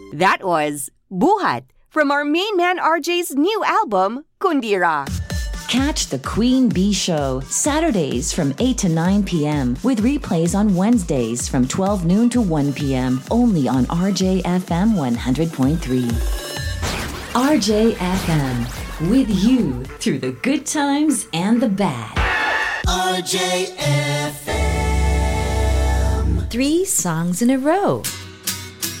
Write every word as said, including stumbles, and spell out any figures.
That was Buhat from our main man R J's new album, Kundira. Catch the Queen Bee Show Saturdays from eight to nine p.m. with replays on Wednesdays from twelve noon to one p.m. only on R J F M one hundred point three. R J F M, with you through the good times and the bad. R J F M. Three songs in a row.